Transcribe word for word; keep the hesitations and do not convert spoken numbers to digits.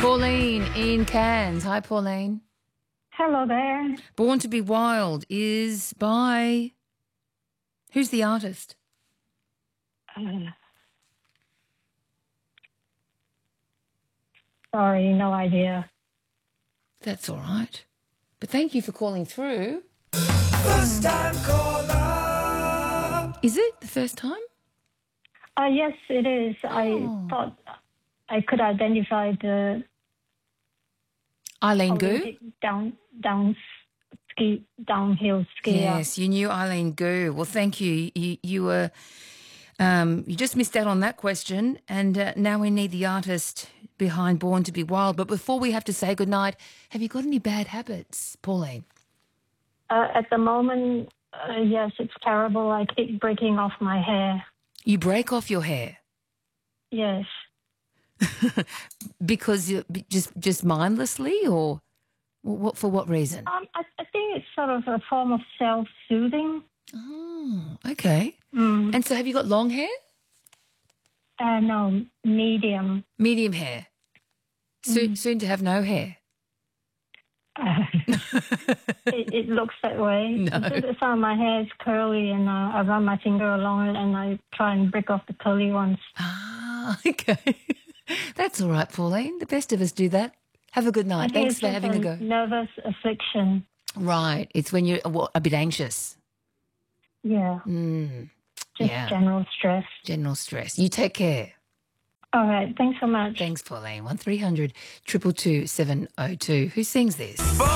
Pauline in Cairns. Hi, Pauline. Hello there. Born to be Wild is by... Who's the artist? Uh, sorry, no idea. That's all right. But thank you for calling through. First time caller. Is it the first time? Uh, yes, it is. Oh. I thought I could identify the Eileen Gu? Olympic down down ski downhill skier. Yes, you knew Eileen Gu. Well, thank you. You, you were... Um, you just missed out on that question, and uh, now we need the artist behind Born to be Wild. But before we have to say goodnight, have you got any bad habits, Pauline? Uh, at the moment, uh, yes, it's terrible. I keep breaking off my hair. You break off your hair? Yes. Because you just just mindlessly, or what? For what reason? Um, I, I think it's sort of a form of self-soothing. Oh, okay. Mm. And so, have you got long hair? Uh, no, medium. Medium hair. Soon, Mm. soon to have no hair. Uh, it, it looks that way. No. Some of my hair is curly, and uh, I run my finger along it, and I try and break off the curly ones. Ah, okay. That's all right, Pauline. The best of us do that. Have a good I night. think Thanks it's for just having a go. Nervous affliction. Right. It's when you're what, a bit anxious. Yeah. Mm, Just yeah. general stress. General stress. You take care. All right. Thanks so much. Thanks, Pauline. one three hundred two two two seven oh two. Who sings this?